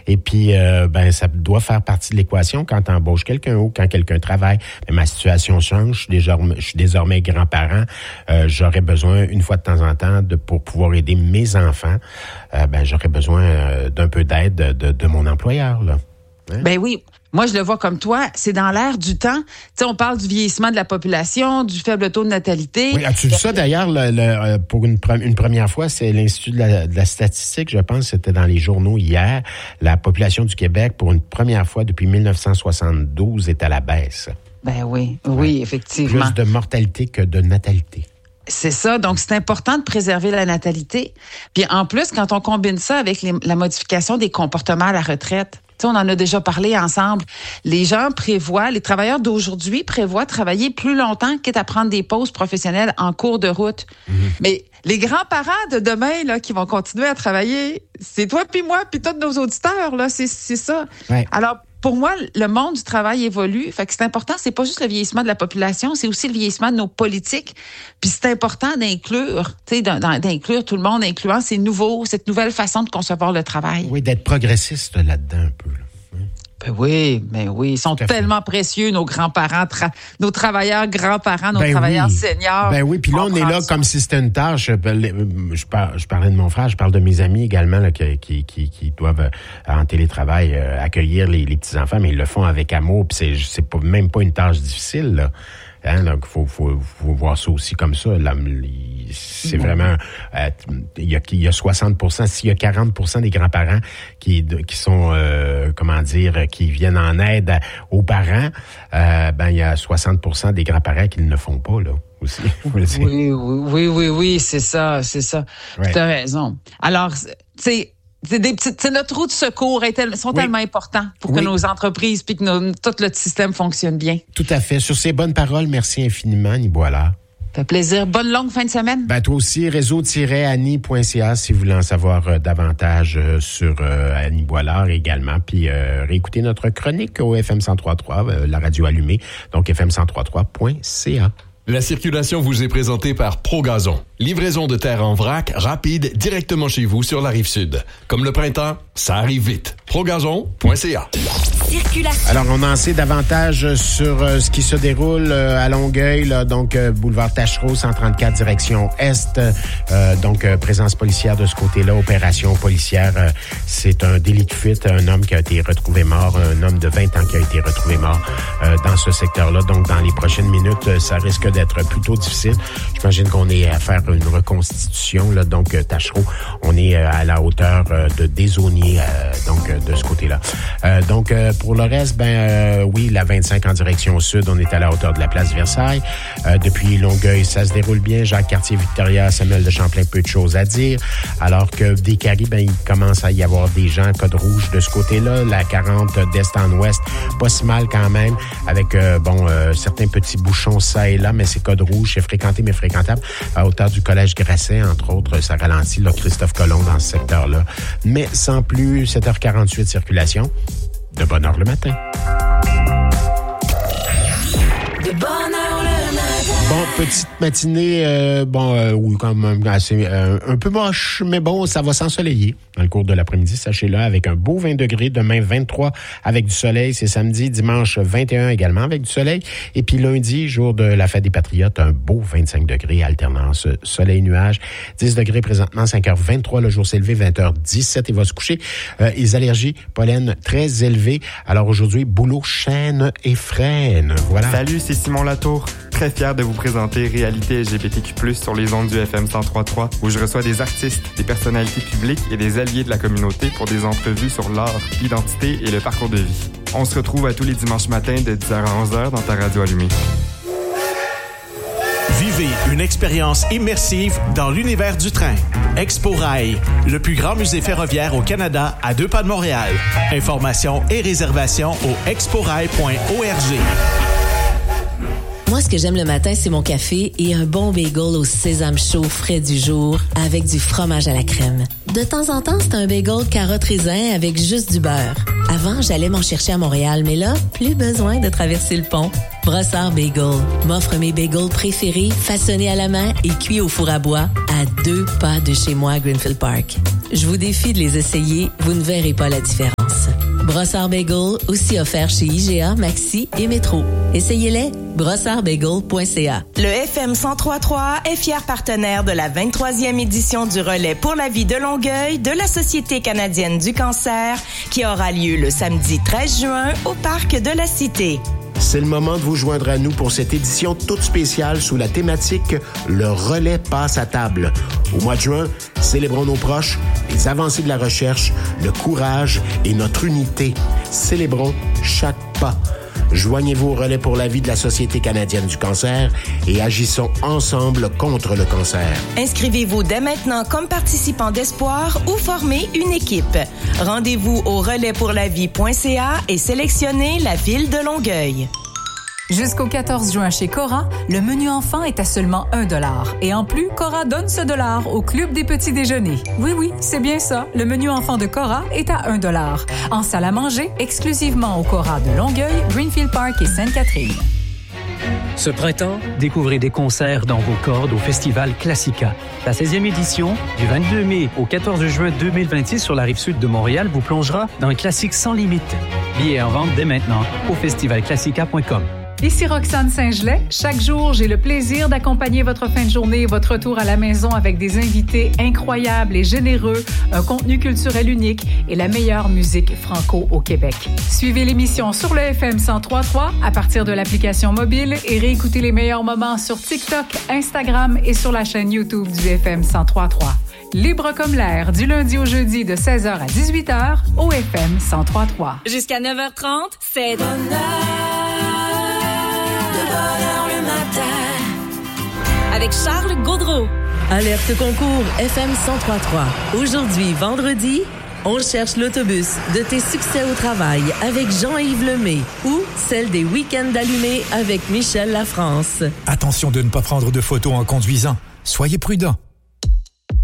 Et puis, ça doit faire partie de l'équation quand tu embauches quelqu'un ou quand quelqu'un travaille. Mais ma situation change. Je suis désormais grand-parent. J'aurais besoin, une fois de temps en temps, pour pouvoir aider mes enfants, j'aurais besoin d'un peu d'aide de mon employeur, là. Hein? Ben oui. Moi, je le vois comme toi, c'est dans l'air du temps. Tu sais, on parle du vieillissement de la population, du faible taux de natalité. Oui, as-tu vu ça d'ailleurs, pour une première fois, c'est l'Institut de la statistique, je pense, c'était dans les journaux hier. La population du Québec, pour une première fois depuis 1972, est à la baisse. Ben oui, oui, effectivement. Plus de mortalité que de natalité. C'est ça. Donc, c'est important de préserver la natalité. Puis en plus, quand on combine ça avec la modification des comportements à la retraite, tu sais, on en a déjà parlé ensemble. Les travailleurs d'aujourd'hui prévoient travailler plus longtemps quitte à prendre des pauses professionnelles en cours de route. Mm-hmm. Mais les grands-parents de demain, là, qui vont continuer à travailler, c'est toi puis moi puis tous nos auditeurs, là, c'est ça. Ouais. Alors, pour moi, le monde du travail évolue. Fait que c'est important, c'est pas juste le vieillissement de la population, c'est aussi le vieillissement de nos politiques. Puis c'est important d'inclure, tu sais, d'inclure tout le monde, incluant cette nouvelle façon de concevoir le travail. Oui, d'être progressiste là-dedans un peu. Là. Ben oui, ils sont tellement précieux, nos grands-parents, nos travailleurs grands-parents, nos travailleurs seniors. Ben oui, puis là, on est là comme si c'était une tâche. Je parlais de mon frère, je parle de mes amis également là, qui doivent, en télétravail, accueillir les petits-enfants, mais ils le font avec amour, puis c'est même pas une tâche difficile, là. Hein, donc, faut voir ça aussi comme ça. Là, c'est vraiment, il y a 60%, s'il y a 40% des grands-parents qui sont, qui viennent en aide aux parents, il y a 60% des grands-parents qui ne le font pas, là. Aussi, oui, c'est ça. Ouais. Tu as raison. Alors, c'est notre roue de secours sont tellement importants pour que nos entreprises puis que tout le système fonctionne bien. Tout à fait. Sur ces bonnes paroles, merci infiniment, Annie Boilard. Ça fait plaisir. Bonne longue fin de semaine. Toi aussi, réseau-annie.ca si vous voulez en savoir davantage sur Annie Boilard également. Puis réécoutez notre chronique au FM 103.3, la radio allumée, donc fm103.3.ca. La circulation vous est présentée par ProGazon. Livraison de terre en vrac, rapide, directement chez vous sur la Rive-Sud. Comme le printemps, ça arrive vite. ProGazon.ca. Circulation. Alors, on en sait davantage sur ce qui se déroule à Longueuil, là, donc boulevard Tachereau, 134, direction Est. Présence policière de ce côté-là, opération policière. C'est un délit de fuite, un homme qui a été retrouvé mort, un homme de 20 ans qui a été retrouvé mort dans ce secteur-là. Donc, dans les prochaines minutes, ça risque d'être plutôt difficile. J'imagine qu'on est à faire une reconstitution, là, donc Tachereau. On est à la hauteur de Desaulniers, de ce côté-là. Pour le reste, la 25 en direction sud, on est à la hauteur de la place Versailles. Depuis Longueuil, ça se déroule bien. Jacques-Cartier-Victoria, Samuel de Champlain, peu de choses à dire. Alors que des Caries, il commence à y avoir des gens, code rouge de ce côté-là. La 40 d'est en ouest, pas si mal quand même, avec certains petits bouchons ça et là, mais c'est code rouge, c'est fréquenté mais fréquentable. À hauteur du collège Grasset, entre autres, ça ralentit, là, Christophe Colomb dans ce secteur-là. Mais sans plus, 7h48 circulation. De bonne heure le matin. De bonne heure le matin. Bon, petite matinée, oui, quand même assez, un peu moche, mais bon, ça va s'ensoleiller dans le cours de l'après-midi, sachez-le, avec un beau 20 degrés. Demain, 23 avec du soleil. C'est samedi, dimanche, 21 également avec du soleil. Et puis lundi, jour de la fête des Patriotes, un beau 25 degrés, alternance soleil-nuage. 10 degrés présentement, 5h23, le jour s'est levé, 20h17, il va se coucher. Les allergies, pollen très élevées. Alors aujourd'hui, boulot, chêne et frêne. Voilà. Salut, c'est Simon Latour. Très fier de vous présenter Réalité LGBTQ+, sur les ondes du FM 103.3, où je reçois des artistes, des personnalités publiques et des alliés de la communauté pour des entrevues sur l'art, l'identité et le parcours de vie. On se retrouve à tous les dimanches matins de 10h à 11h dans ta radio allumée. Vivez une expérience immersive dans l'univers du train. Expo Rail, le plus grand musée ferroviaire au Canada, à 2 pas de Montréal. Informations et réservations au exporail.org. Moi, ce que j'aime le matin, c'est mon café et un bon bagel au sésame chaud frais du jour avec du fromage à la crème. De temps en temps, c'est un bagel carotte raisin avec juste du beurre. Avant, j'allais m'en chercher à Montréal, mais là, plus besoin de traverser le pont. Brossard Bagel m'offre mes bagels préférés, façonnés à la main et cuits au four à bois à 2 pas de chez moi à Greenfield Park. Je vous défie de les essayer, vous ne verrez pas la différence. Brossard Bagel, aussi offert chez IGA, Maxi et Métro. Essayez-les, brossardbagel.ca. Le FM 103.3 est fier partenaire de la 23e édition du Relais pour la vie de Longueuil de la Société canadienne du cancer qui aura lieu le samedi 13 juin au Parc de la Cité. C'est le moment de vous joindre à nous pour cette édition toute spéciale sous la thématique « Le relais passe à table ». Au mois de juin, célébrons nos proches, les avancées de la recherche, le courage et notre unité. Célébrons chaque pas. Joignez-vous au relais pour la vie de la Société canadienne du cancer et agissons ensemble contre le cancer. Inscrivez-vous dès maintenant comme participant d'espoir ou formez une équipe. Rendez-vous au relaispourlavie.ca et sélectionnez la ville de Longueuil. Jusqu'au 14 juin chez Cora, le menu enfant est à seulement 1 $. Et en plus, Cora donne ce $, au Club des petits déjeuners. Oui, c'est bien ça. Le menu enfant de Cora est à 1 $. En salle à manger, exclusivement au Cora de Longueuil, Greenfield Park et Sainte-Catherine. Ce printemps, découvrez des concerts dans vos cordes au Festival Classica. La 16e édition, du 22 mai au 14 juin 2026 sur la Rive-Sud de Montréal, vous plongera dans un classique sans limite. Billets en vente dès maintenant au festivalclassica.com. Ici Roxane Saint-Gelais. Chaque jour, j'ai le plaisir d'accompagner votre fin de journée et votre retour à la maison avec des invités incroyables et généreux, un contenu culturel unique et la meilleure musique franco au Québec. Suivez l'émission sur le FM 103.3 à partir de l'application mobile et réécoutez les meilleurs moments sur TikTok, Instagram et sur la chaîne YouTube du FM 103.3. Libre comme l'air, du lundi au jeudi de 16h à 18h au FM 103.3. Jusqu'à 9h30, c'est Bonheur le matin avec Charles Gaudreau. Alerte concours FM 103.3. Aujourd'hui, vendredi, on cherche l'autobus de tes succès au travail avec Jean-Yves Lemay ou celle des week-ends allumés avec Michel Lafrance. Attention de ne pas prendre de photos en conduisant. Soyez prudents.